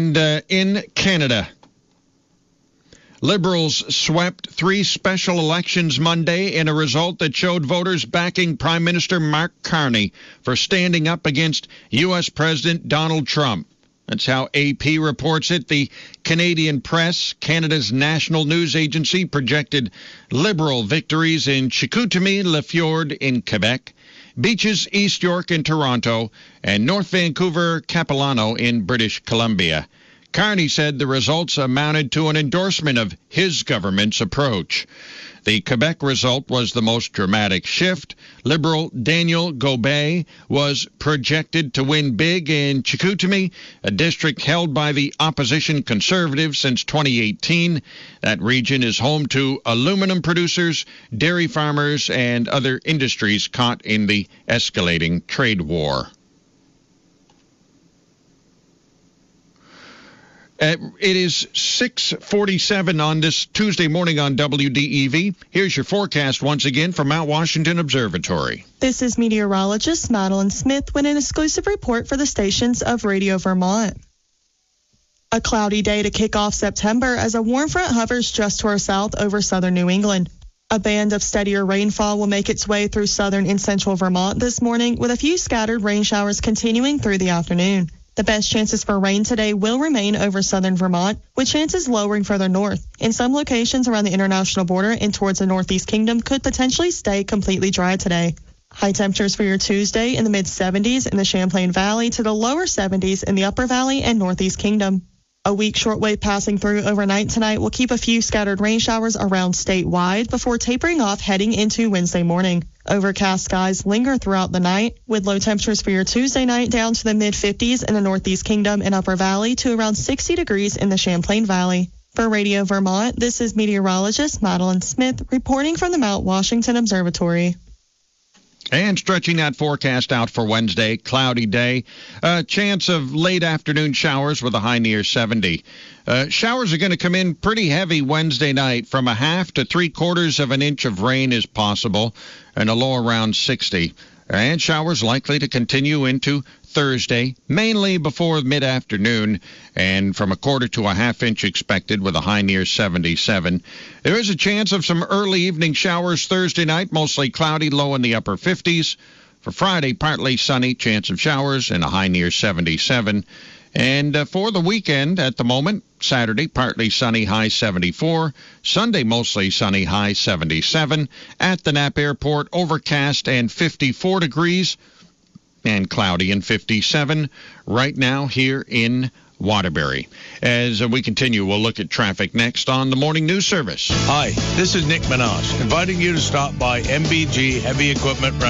And in Canada, Liberals swept 3 special elections Monday in a result that showed voters backing Prime Minister Mark Carney for standing up against U.S. President Donald Trump. That's how AP reports it. The Canadian Press, Canada's national news agency, projected Liberal victories in Chicoutimi-Le-Fjord in Quebec, Beaches, East York in Toronto, and North Vancouver, Capilano in British Columbia. Carney said the results amounted to an endorsement of his government's approach. The Quebec result was the most dramatic shift. Liberal Daniel Gobet was projected to win big in Chicoutimi, a district held by the opposition Conservatives since 2018. That region is home to aluminum producers, dairy farmers, and other industries caught in the escalating trade war. It is 6:47 on this Tuesday morning on WDEV. Here's your forecast once again from Mount Washington Observatory. This is meteorologist Madeline Smith with an exclusive report for the stations of Radio Vermont. A cloudy day to kick off September as a warm front hovers just to our south over southern New England. A band of steadier rainfall will make its way through southern and central Vermont this morning, with a few scattered rain showers continuing through the afternoon. The best chances for rain today will remain over southern Vermont, with chances lowering further north. In some locations around the international border and towards the Northeast Kingdom could potentially stay completely dry today. High temperatures for your Tuesday in the mid-70s in the Champlain Valley to the lower 70s in the Upper Valley and Northeast Kingdom. A weak shortwave passing through overnight tonight will keep a few scattered rain showers around statewide before tapering off heading into Wednesday morning. Overcast skies linger throughout the night, with low temperatures for your Tuesday night down to the mid-50s in the Northeast Kingdom and Upper Valley to around 60 degrees in the Champlain Valley. For Radio Vermont, this is meteorologist Madeline Smith reporting from the Mount Washington Observatory. And stretching that forecast out for Wednesday, cloudy day. Chance of late afternoon showers with a high near 70. Showers are going to come in pretty heavy Wednesday night. From a half to 3/4 of an inch of rain is possible, and a low around 60. And showers likely to continue into Thursday, mainly before mid-afternoon, and from 1/4 to a half inch expected with a high near 77. There is a chance of some early evening showers Thursday night, mostly cloudy, low in the upper 50s. For Friday, partly sunny, chance of showers, and a high near 77. And for the weekend at the moment, Saturday, partly sunny, high 74. Sunday, mostly sunny, high 77. At the Knapp Airport, overcast and 54 degrees. And cloudy and 57 right now here in Waterbury. As we continue, we'll look at traffic next on the Morning News Service. Hi, this is Nick Minaj, inviting you to stop by MBG Heavy Equipment